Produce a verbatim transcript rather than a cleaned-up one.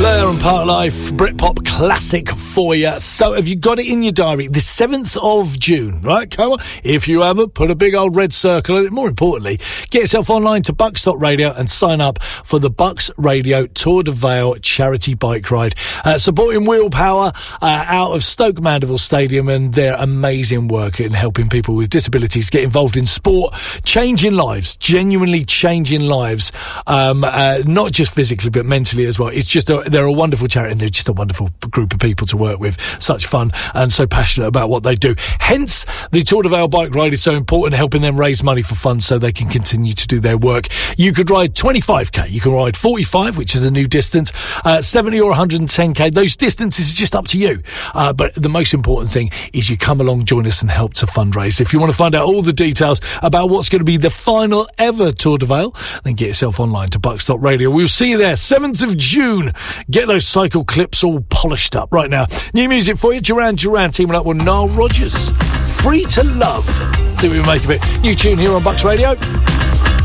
Blur and Part Life, Britpop classic for you. So have you got it in your diary? The seventh of June, right? Come on. If you haven't, put a big old red circle on it. More importantly, get yourself online to Bucks dot radio and sign up for the Bucks Radio Tour de Vale charity bike ride. Uh, supporting Wheel Power uh, out of Stoke Mandeville Stadium and their amazing work in helping people with disabilities get involved in sport, changing lives, genuinely changing lives, um, uh, not just physically but mentally as well. It's just a, they're a wonderful charity and they're just a wonderful group of people to work with. Such fun and so passionate about what they do. Hence, the Tour de Vale bike ride is so important, helping them raise money for funds so they can continue to do their work. You could ride twenty-five k, you can ride forty-five, which is a new distance, uh, seventy or one hundred ten k. Those distances are just up to you. Uh, but the most important thing is you come along, join us and help to fundraise. If you want to find out all the details about what's going to be the final ever Tour de Vale, then get yourself online to Bucks dot radio. We'll see you there, seventh of June. Get those cycle clips all polished up right now. New music for you, Duran Duran teaming up with Nile Rodgers. Free to Love. See what we make of it. New tune here on Bucks Radio.